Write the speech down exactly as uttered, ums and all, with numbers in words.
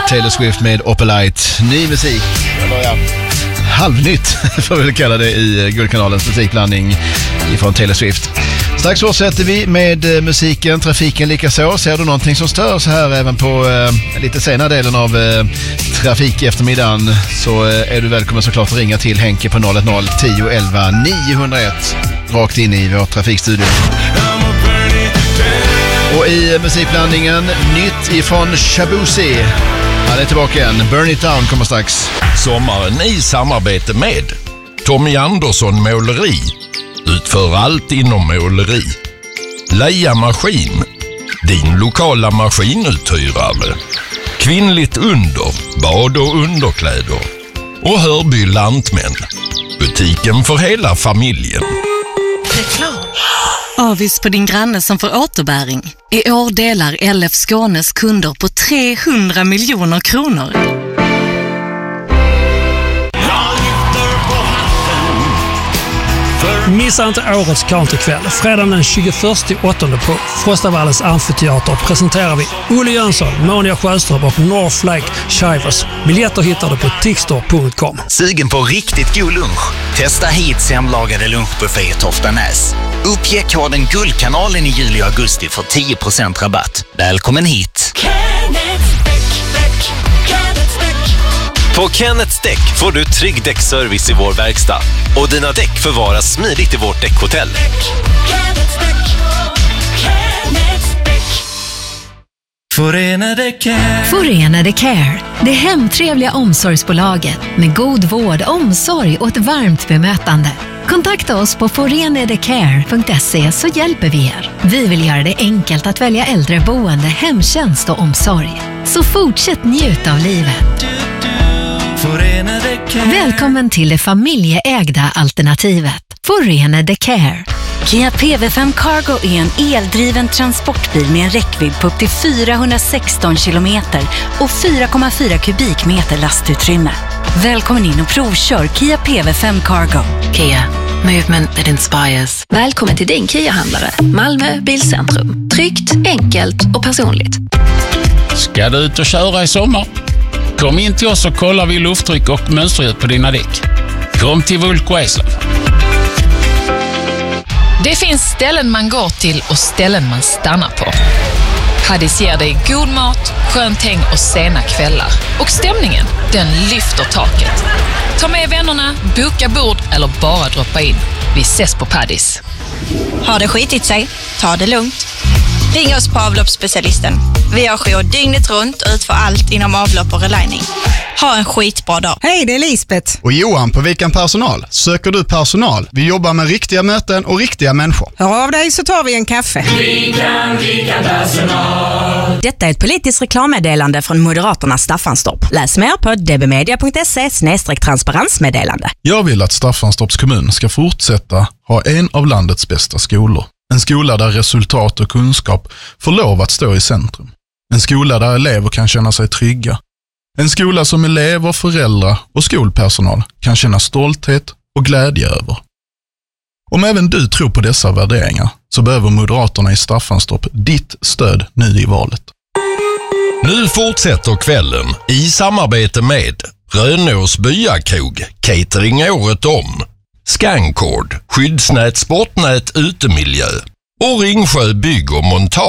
Taylor Swift med Opelite. Ny musik. Eller ja, halvnytt får vi väl kalla det i Guldkanalens musikblandning ifrån Taylor Swift. Strax fortsätter vi med musiken, trafiken lika så. Ser du någonting som stör så här även på eh, lite senare delen av eh, trafik i eftermiddagen, så eh, är du välkommen såklart att ringa till Henke på noll ett noll tio elva niohundraett rakt in i vår trafikstudio. Och i musikblandningen, nytt ifrån Shabuzi. Han är tillbaka igen. Burn It Down kommer strax. Sommaren i samarbete med Tommy Andersson Måleri. Utför allt inom måleri. Leia Maskin. Din lokala maskinuthyrare. Kvinnligt under. Bad och underkläder. Och Hörby Lantmän. Butiken för hela familjen. Reklam. Avis på din granne som får återbäring. I år delar L F Skånes kunder på trehundra miljoner kronor. Missa inte årets countrykväll. Fredagen den tjugoförsta åttonde på Frostavallens amfiteater presenterar vi Olle Jönsson, Monia Sjöström och North Lake Shivers. Biljetter hittar du på tixtor punkt com. Sugen på riktigt god lunch? Testa hit hemlagade lunchbuffé i Toftanäs. Uppge koden Guldkanalen i juli och augusti för tio procent rabatt. Välkommen hit! På Kenneths Däck får du trygg däckservice i vår verkstad. Och dina däck förvaras smidigt i vårt däckhotell. Förenade Care. Förenade Care. Det hemtrevliga omsorgsbolaget med god vård, omsorg och ett varmt bemötande. Kontakta oss på forenadecare punkt se så hjälper vi er. Vi vill göra det enkelt att välja äldreboende, hemtjänst och omsorg. Så fortsätt njuta av livet. Välkommen till det familjeägda alternativet. Förenade Care. Kia P V fem Cargo är en eldriven transportbil med en räckvidd på upp till fyrahundrasexton kilometer och fyra komma fyra kubikmeter lastutrymme. Välkommen in och provkör Kia P V fem Cargo. Kia, movement that inspires. Välkommen till din Kia-handlare. Malmö Bilcentrum. Tryggt, enkelt och personligt. Ska du ut och köra i sommar? Kom in till oss och kollar vi lufttryck och mönstret på dina däck. Kom till Vulko Eslöv. Det finns ställen man går till och ställen man stannar på. Haddis ger dig god mat, skönt häng och sena kvällar. Och stämningen, den lyfter taket. Ta med vännerna, boka bord eller bara droppa in. Vi ses på Paddis. Har det skitit sig? Ta det lugnt. Ring oss på avloppsspecialisten. Vi har jour dygnet runt och utför allt inom avlopp och relining. Ha en skitbra dag. Hej, det är Lisbeth. Och Johan på Vikan Personal. Söker du personal? Vi jobbar med riktiga möten och riktiga människor. Hör av dig så tar vi en kaffe. Vikan, Vikan Personal. Detta är ett politiskt reklammeddelande från Moderaternas Staffanstorp. Läs mer på dbmedia punkt se snedstreck transparensmeddelande. Jag vill att Staffanstorps kommun ska fortsätta ha en av landets bästa skolor. En skola där resultat och kunskap får lov att stå i centrum. En skola där elever kan känna sig trygga. En skola som elever, föräldrar och skolpersonal kan känna stolthet och glädje över. Om även du tror på dessa värderingar så behöver Moderaterna i Staffanstorp ditt stöd nu i valet. Nu fortsätter kvällen i samarbete med Rönås Byakrog, catering året om. Scancord, skyddsnät, sportnät, utemiljö och Ringsjö bygg och montage.